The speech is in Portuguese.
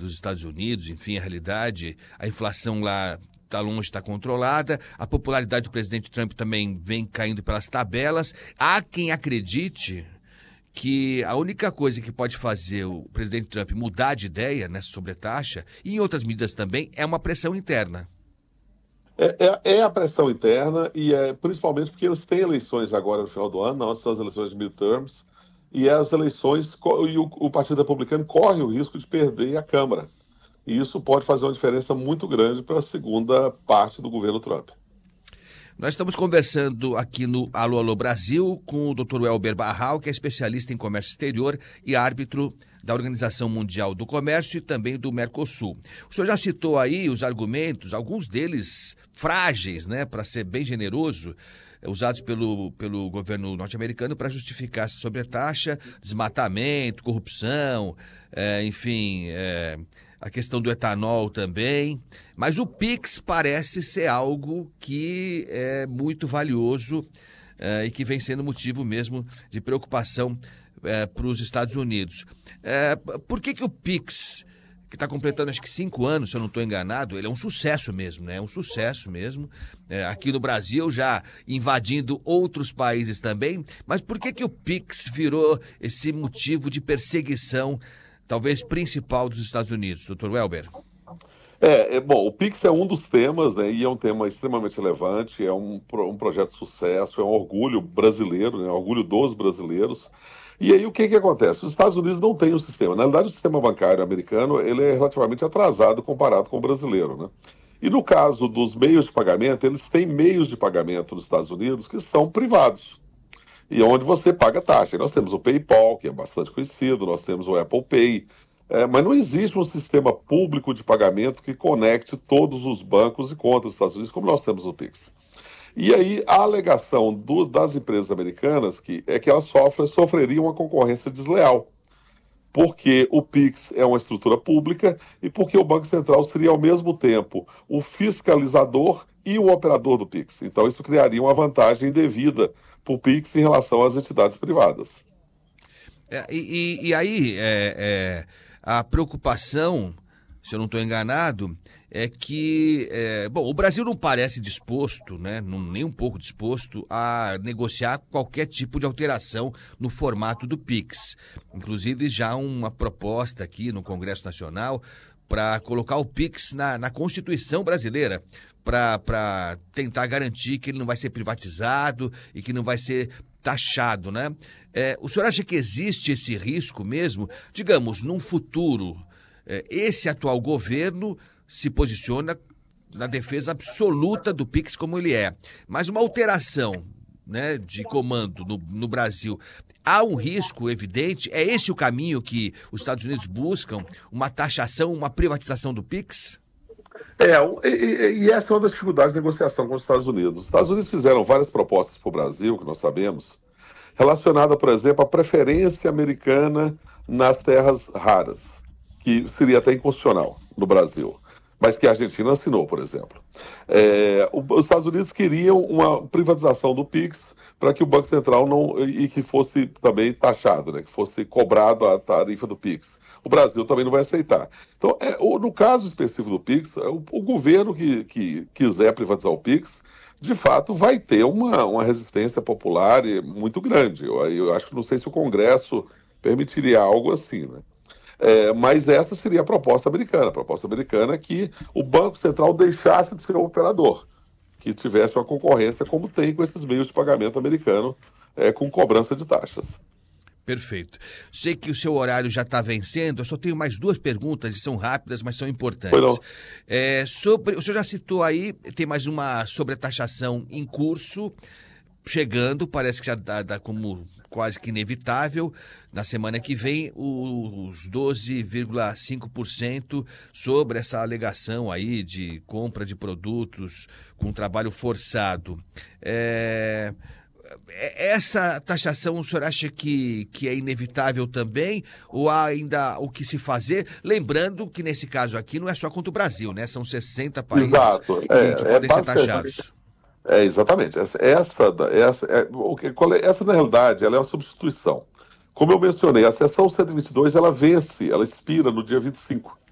dos Estados Unidos, enfim, a realidade, a inflação lá está longe de estar controlada, a popularidade do presidente Trump também vem caindo pelas tabelas. Há quem acredite que a única coisa que pode fazer o presidente Trump mudar de ideia nessa sobretaxa, e em outras medidas também, é uma pressão interna. É a pressão interna, e principalmente porque eles têm eleições agora no final do ano, não são as eleições de midterms, e as eleições, e o Partido Republicano corre o risco de perder a Câmara. E isso pode fazer uma diferença muito grande para a segunda parte do governo Trump. Nós estamos conversando aqui no Alô Alô Brasil com o Dr. Welber Barral, que é especialista em comércio exterior e árbitro da Organização Mundial do Comércio e também do Mercosul. O senhor já citou aí os argumentos, alguns deles frágeis, né, para ser bem generoso, usados pelo governo norte-americano para justificar essa sobretaxa, desmatamento, corrupção, enfim, a questão do etanol também. Mas o PIX parece ser algo que é muito valioso e que vem sendo motivo mesmo de preocupação para os Estados Unidos. Por que o PIX, que está completando acho que 5 anos, se eu não estou enganado, ele é um sucesso mesmo, né? É um sucesso mesmo. Aqui no Brasil, já invadindo outros países também. Mas por que o PIX virou esse motivo de perseguição, talvez principal, dos Estados Unidos, Dr. Welber? Bom, o PIX é um dos temas, né, e é um tema extremamente relevante, é um projeto de sucesso, é um orgulho brasileiro, né, um orgulho dos brasileiros. E aí o que acontece? Os Estados Unidos não têm um sistema. Na realidade, o sistema bancário americano ele é relativamente atrasado comparado com o brasileiro, né? E no caso dos meios de pagamento, eles têm meios de pagamento nos Estados Unidos que são privados. E onde você paga taxa. Nós temos o PayPal, que é bastante conhecido, nós temos o Apple Pay, mas não existe um sistema público de pagamento que conecte todos os bancos e contas dos Estados Unidos, como nós temos no Pix. E aí a alegação das empresas americanas é que elas sofreriam uma concorrência desleal, porque o Pix é uma estrutura pública e porque o Banco Central seria ao mesmo tempo o fiscalizador e o operador do Pix. Então isso criaria uma vantagem indevida para o Pix em relação às entidades privadas. E aí a preocupação, se eu não estou enganado, é que, o Brasil não parece disposto, né, nem um pouco disposto a negociar qualquer tipo de alteração no formato do PIX. Inclusive já uma proposta aqui no Congresso Nacional para colocar o PIX na Constituição brasileira, para tentar garantir que ele não vai ser privatizado e que não vai ser taxado, né? O senhor acha que existe esse risco mesmo? Digamos, num futuro, esse atual governo se posiciona na defesa absoluta do PIX como ele é. Mas uma alteração, né, de comando no Brasil, há um risco evidente? É esse o caminho que os Estados Unidos buscam? Uma taxação, uma privatização do PIX? E essa é uma das dificuldades de negociação com os Estados Unidos. Os Estados Unidos fizeram várias propostas para o Brasil, que nós sabemos, relacionada, por exemplo, à preferência americana nas terras raras, que seria até inconstitucional no Brasil, mas que a Argentina assinou, por exemplo. Os Estados Unidos queriam uma privatização do PIX para que o Banco Central e que fosse também taxado, né, que fosse cobrado a tarifa do PIX. O Brasil também não vai aceitar. Então, no caso específico do PIX, o governo que quiser privatizar o PIX, de fato, vai ter uma resistência popular muito grande. Eu acho que não sei se o Congresso permitiria algo assim, né? Mas essa seria a proposta americana. A proposta americana é que o Banco Central deixasse de ser o operador, que tivesse uma concorrência como tem com esses meios de pagamento americano, com cobrança de taxas. Perfeito. Sei que o seu horário já está vencendo, eu só tenho mais 2 perguntas, e são rápidas, mas são importantes. Pois não. O senhor já citou aí, tem mais uma sobretaxação em curso, chegando, parece que já dá como quase que inevitável, na semana que vem, os 12,5% sobre essa alegação aí de compra de produtos com trabalho forçado. Essa taxação, o senhor acha que é inevitável também? Ou há ainda o que se fazer? Lembrando que nesse caso aqui não é só contra o Brasil, né? São 60 países que podem ser taxados. Exatamente. Essa, na realidade, ela é uma substituição. Como eu mencionei, a seção 122, ela expira no dia 25.